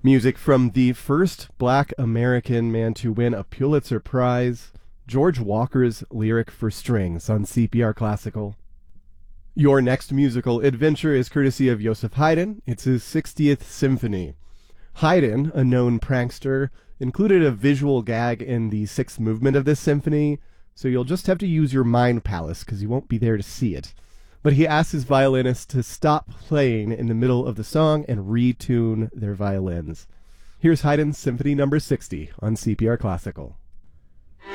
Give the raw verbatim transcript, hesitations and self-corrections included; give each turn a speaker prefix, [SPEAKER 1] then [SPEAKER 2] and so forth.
[SPEAKER 1] Music from the first black American man to win a Pulitzer Prize, George Walker's Lyric for Strings on C P R Classical. Your next musical adventure is courtesy of Joseph Haydn. It's his sixtieth Symphony. Haydn, a known prankster, included a visual gag in the sixth movement of this symphony, so you'll just have to use your mind palace because you won't be there to see it. But he asks his violinist to stop playing in the middle of the song and retune their violins. Here's Haydn's Symphony number sixty on C P R Classical.